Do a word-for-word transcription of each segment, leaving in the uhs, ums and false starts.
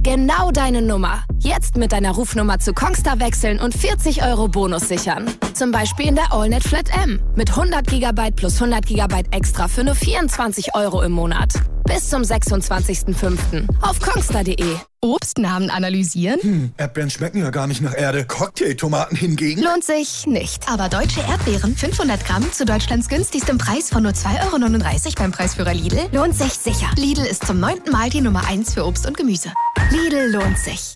Genau deine Nummer. Jetzt mit deiner Rufnummer zu Kongstar wechseln und vierzig Euro Bonus sichern. Zum Beispiel in der AllNet Flat M mit hundert Gigabyte plus hundert Gigabyte extra für nur vierundzwanzig Euro im Monat. Bis zum sechsundzwanzigsten fünften auf kongstar punkt de. Obstnamen analysieren? Hm, Erdbeeren schmecken ja gar nicht nach Erde. Cocktailtomaten hingegen? Lohnt sich nicht. Aber deutsche Erdbeeren, fünfhundert Gramm zu Deutschlands günstigstem Preis von nur zwei Euro neununddreißig beim Preisführer Lidl, lohnt sich sicher. Lidl ist zum neunten Mal die Nummer eins für Obst und Gemüse. Lidl lohnt sich.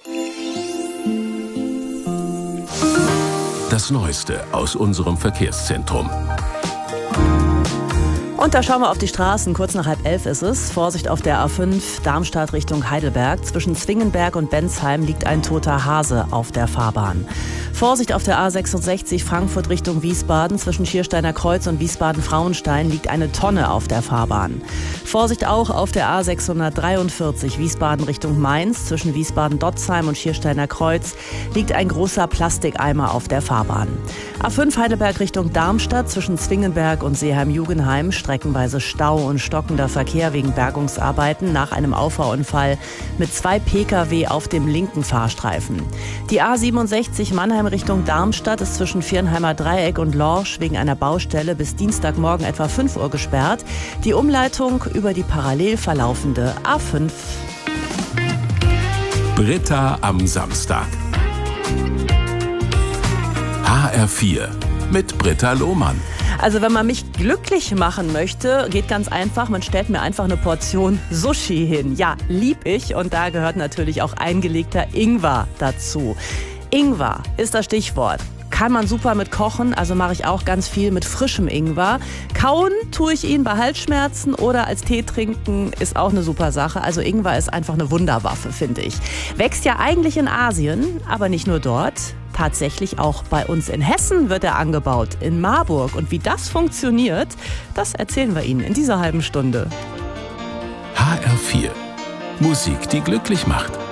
Das Neueste aus unserem Verkehrszentrum. Und da schauen wir auf die Straßen. Kurz nach halb elf ist es. Vorsicht auf der A fünf, Darmstadt Richtung Heidelberg. Zwischen Zwingenberg und Bensheim liegt ein toter Hase auf der Fahrbahn. Vorsicht auf der A sechsundsechzig, Frankfurt Richtung Wiesbaden. Zwischen Schiersteiner Kreuz und Wiesbaden-Frauenstein liegt eine Tonne auf der Fahrbahn. Vorsicht auch auf der A sechshundertdreiundvierzig, Wiesbaden Richtung Mainz. Zwischen Wiesbaden-Dotzheim und Schiersteiner Kreuz liegt ein großer Plastikeimer auf der Fahrbahn. A fünf Heidelberg Richtung Darmstadt. Zwischen Zwingenberg und Seeheim-Jugenheim streckenweise Stau und stockender Verkehr wegen Bergungsarbeiten nach einem Auffahrunfall mit zwei Pkw auf dem linken Fahrstreifen. Die A siebenundsechzig Mannheim Richtung Darmstadt ist zwischen Viernheimer Dreieck und Lorsch wegen einer Baustelle bis Dienstagmorgen etwa fünf Uhr gesperrt. Die Umleitung über die parallel verlaufende A fünf. Britta am Samstag. H R vier mit Britta Lohmann. Also wenn man mich glücklich machen möchte, geht ganz einfach. Man stellt mir einfach eine Portion Sushi hin. Ja, lieb ich. Und da gehört natürlich auch eingelegter Ingwer dazu. Ingwer ist das Stichwort. Kann man super mit kochen, also mache ich auch ganz viel mit frischem Ingwer. Kauen tue ich ihn bei Halsschmerzen oder als Tee trinken ist auch eine super Sache. Also Ingwer ist einfach eine Wunderwaffe, finde ich. Wächst ja eigentlich in Asien, aber nicht nur dort. Tatsächlich auch bei uns in Hessen wird er angebaut, in Marburg. Und wie das funktioniert, das erzählen wir Ihnen in dieser halben Stunde. H R vier. Musik, die glücklich macht.